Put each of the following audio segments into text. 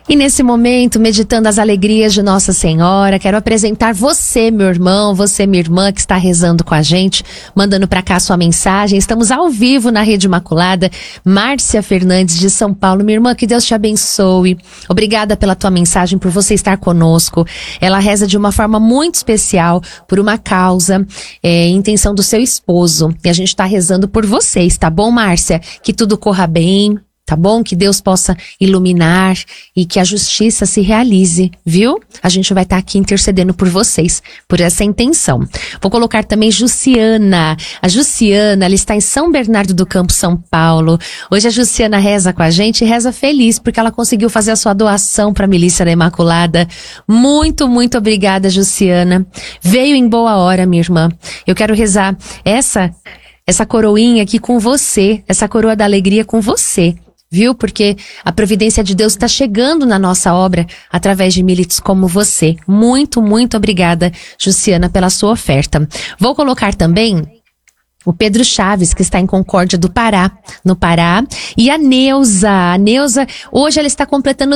E nesse momento, meditando as alegrias de Nossa Senhora, quero apresentar você, meu irmão, você, minha irmã, que está rezando com a gente, mandando para cá sua mensagem. Estamos ao vivo na Rede Imaculada. Márcia Fernandes, de São Paulo. Minha irmã, que Deus te abençoe. Obrigada pela tua mensagem, por você estar conosco. Ela reza de uma forma muito especial por uma causa, intenção do seu esposo. E a gente está rezando por vocês, tá bom, Márcia? Que tudo corra bem. Tá bom? Que Deus possa iluminar e que a justiça se realize, viu? A gente vai estar aqui intercedendo por vocês, por essa intenção. Vou colocar também Jussiana. A Jussiana, ela está em São Bernardo do Campo, São Paulo. Hoje a Jussiana reza com a gente e reza feliz porque ela conseguiu fazer a sua doação para a Milícia da Imaculada. Muito, muito obrigada, Jussiana. Veio em boa hora, minha irmã. Eu quero rezar essa coroinha aqui com você, essa coroa da alegria com você. Viu? Porque a providência de Deus está chegando na nossa obra através de milites como você. Muito, muito obrigada, Jussiana, pela sua oferta. Vou colocar também o Pedro Chaves, que está em Concórdia do Pará, no Pará, e a Neuza. A Neuza, hoje ela está completando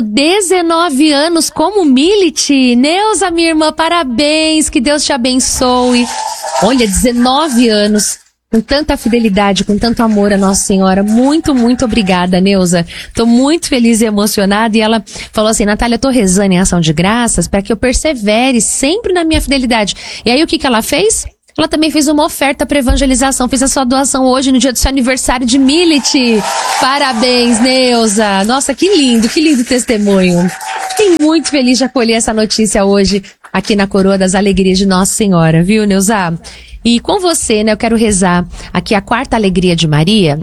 19 anos como milite. Neuza, minha irmã, parabéns, que Deus te abençoe. Olha, 19 anos. Com tanta fidelidade, com tanto amor a Nossa Senhora. Muito, muito obrigada, Neuza. Tô muito feliz e emocionada. E ela falou assim, Natália, eu tô rezando em ação de graças para que eu persevere sempre na minha fidelidade. E aí o que ela fez? Ela também fez uma oferta para evangelização. Fez a sua doação hoje, no dia do seu aniversário de milite. Parabéns, Neuza. Nossa, que lindo testemunho. Fiquei muito feliz de acolher essa notícia hoje aqui na Coroa das Alegrias de Nossa Senhora, viu, Neuza? E com você, né, eu quero rezar aqui a quarta alegria de Maria,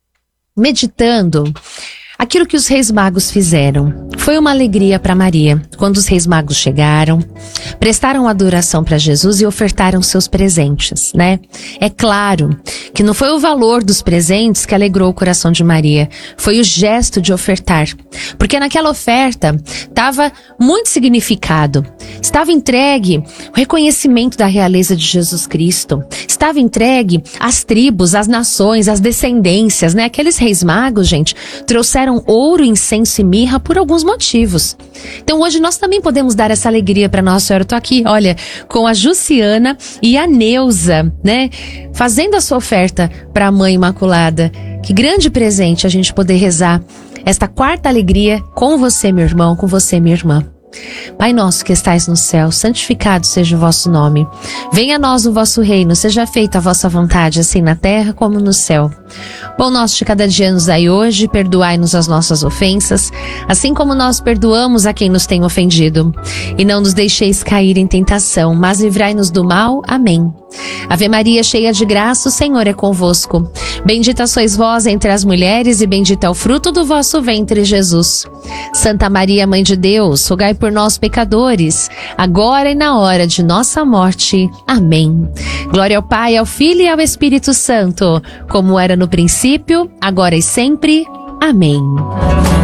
meditando aquilo que os reis magos fizeram. Foi uma alegria para Maria quando os reis magos chegaram, prestaram adoração para Jesus e ofertaram seus presentes, né? É claro que não foi o valor dos presentes que alegrou o coração de Maria, foi o gesto de ofertar. Porque naquela oferta estava muito significado. Estava entregue o reconhecimento da realeza de Jesus Cristo. Estava entregue as tribos, as nações, as descendências, né? Aqueles reis magos, gente, trouxeram ouro, incenso e mirra por alguns motivos. Então hoje nós também podemos dar essa alegria para Nossa Senhora. Eu tô aqui, olha, com a Jussiana e a Neuza, né? Fazendo a sua oferta para a Mãe Imaculada. Que grande presente a gente poder rezar esta quarta alegria com você, meu irmão, com você, minha irmã. Pai nosso que estais no céu, santificado seja o vosso nome. Venha a nós o vosso reino, seja feita a vossa vontade, assim na terra como no céu. Pão nosso de cada dia nos dai hoje, perdoai-nos as nossas ofensas, assim como nós perdoamos a quem nos tem ofendido. E não nos deixeis cair em tentação, mas livrai-nos do mal. Amém. Ave Maria, cheia de graça, o Senhor é convosco. Bendita sois vós entre as mulheres e bendito é o fruto do vosso ventre, Jesus. Santa Maria, Mãe de Deus, rogai por nós, pecadores, agora e na hora de nossa morte. Amém. Glória ao Pai, ao Filho e ao Espírito Santo, como era no princípio, agora e sempre. Amém.